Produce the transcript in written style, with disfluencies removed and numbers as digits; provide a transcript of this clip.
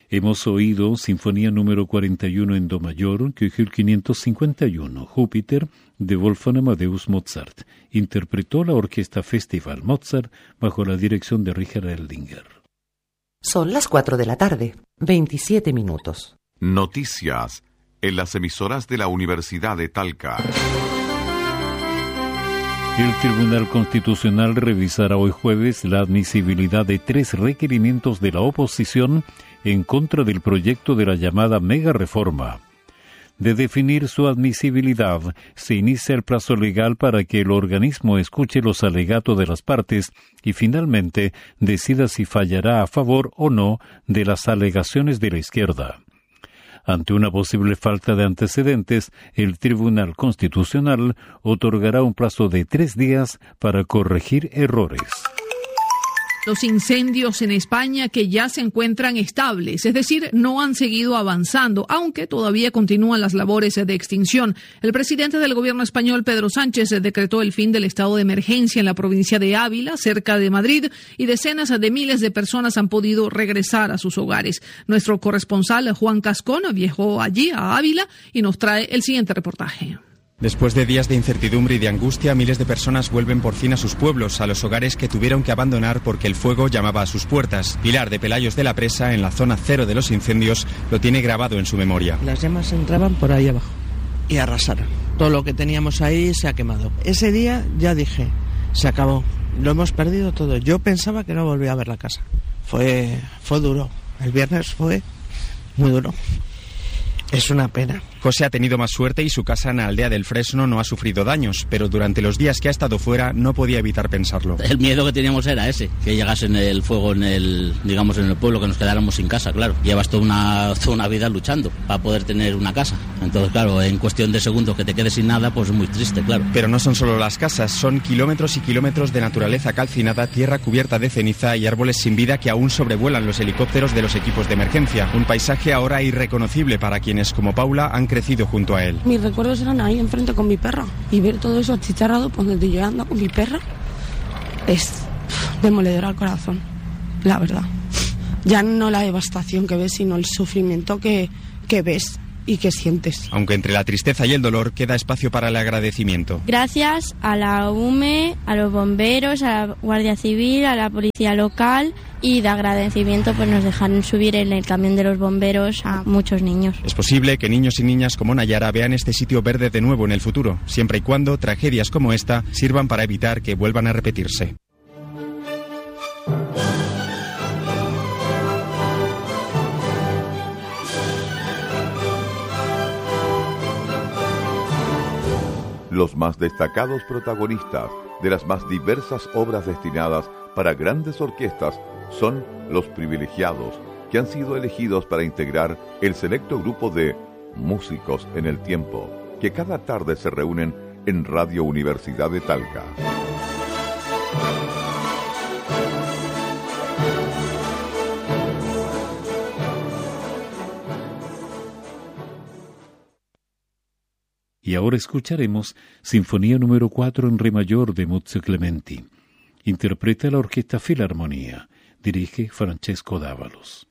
Hemos oído Sinfonía número 41 en Do mayor, Köchel 551, Júpiter, de Wolfgang Amadeus Mozart. Interpretó la Orquesta Festival Mozart bajo la dirección de Richard Eldinger. Son las 4 de la tarde, 27 minutos. Noticias en las emisoras de la Universidad de Talca. El Tribunal Constitucional revisará hoy jueves la admisibilidad de 3 requerimientos de la oposición en contra del proyecto de la llamada mega reforma. De definir su admisibilidad, se inicia el plazo legal para que el organismo escuche los alegatos de las partes y finalmente decida si fallará a favor o no de las alegaciones de la izquierda. Ante una posible falta de antecedentes, el Tribunal Constitucional otorgará un plazo de 3 días para corregir errores. Los incendios en España que ya se encuentran estables, es decir, no han seguido avanzando, aunque todavía continúan las labores de extinción. El presidente del gobierno español, Pedro Sánchez, decretó el fin del estado de emergencia en la provincia de Ávila, cerca de Madrid, y decenas de miles de personas han podido regresar a sus hogares. Nuestro corresponsal, Juan Cascón, viajó allí, a Ávila, y nos trae el siguiente reportaje. Después de días de incertidumbre y de angustia, miles de personas vuelven por fin a sus pueblos, a los hogares que tuvieron que abandonar porque el fuego llamaba a sus puertas. Pilar de Pelayos de la Presa, en la zona cero de los incendios, lo tiene grabado en su memoria. Las llamas entraban por ahí abajo y arrasaron. Todo lo que teníamos ahí se ha quemado. Ese día ya dije, se acabó, lo hemos perdido todo. Yo pensaba que no volvía a ver la casa. Fue duro. El viernes fue muy duro. Es una pena. José ha tenido más suerte y su casa en la aldea del Fresno no ha sufrido daños, pero durante los días que ha estado fuera no podía evitar pensarlo. El miedo que teníamos era ese, que llegase el fuego en el pueblo, que nos quedáramos sin casa, claro. Llevas toda una vida luchando para poder tener una casa. Entonces, claro, en cuestión de segundos que te quedes sin nada, pues es muy triste, claro. Pero no son solo las casas, son kilómetros y kilómetros de naturaleza calcinada, tierra cubierta de ceniza y árboles sin vida que aún sobrevuelan los helicópteros de los equipos de emergencia. Un paisaje ahora irreconocible para quienes, como Paula, han crecido junto a él. Mis recuerdos eran ahí enfrente con mi perra y ver todo eso achicharrado por donde yo ando con mi perra es demoledor al corazón, la verdad. Ya no la devastación que ves, sino el sufrimiento que ves y que sientes. Aunque entre la tristeza y el dolor queda espacio para el agradecimiento. Gracias a la UME, a los bomberos, a la Guardia Civil, a la policía local, y de agradecimiento pues nos dejaron subir en el camión de los bomberos a muchos niños. Es posible que niños y niñas como Nayara vean este sitio verde de nuevo en el futuro, siempre y cuando tragedias como esta sirvan para evitar que vuelvan a repetirse. Los más destacados protagonistas de las más diversas obras destinadas para grandes orquestas son los privilegiados que han sido elegidos para integrar el selecto grupo de Músicos en el Tiempo, que cada tarde se reúnen en Radio Universidad de Talca. Y ahora escucharemos Sinfonía número 4 en Re mayor de Muzio Clementi. Interpreta la Orquesta Filarmonía. Dirige Francesco Dávalos.